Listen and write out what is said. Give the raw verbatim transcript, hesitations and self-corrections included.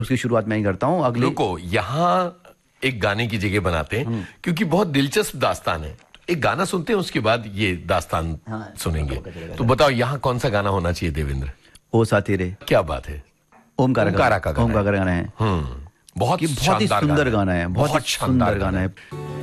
उसकी शुरुआत मैं ही करता हूँ। अगली रुको, यहाँ एक गाने की जगह बनाते हैं क्योंकि बहुत दिलचस्प दास्तान है। एक गाना सुनते हैं, उसके बाद ये दास्तान हाँ, सुनेंगे। तो बताओ यहाँ कौन सा गाना होना चाहिए देवेंद्र? ओ साथी रे। क्या बात है, ओमकारा ओमकारा का ओमकारा का गाना है। हम्म बहुत बहुत ही सुंदर गाना है, बहुत ही सुंदर गाना है।